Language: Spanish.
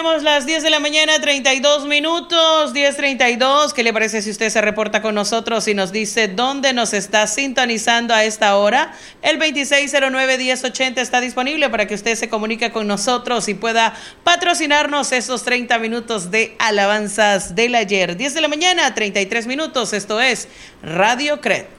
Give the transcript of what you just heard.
tenemos las 10 de la mañana, 32 minutos, 10:32. ¿Qué le parece si usted se reporta con nosotros y nos dice dónde nos está sintonizando a esta hora? El 2609-1080 está disponible para que usted se comunique con nosotros y pueda patrocinarnos esos 30 minutos de alabanzas del ayer. 10 de la mañana, 33 minutos. Esto es Radio CRED.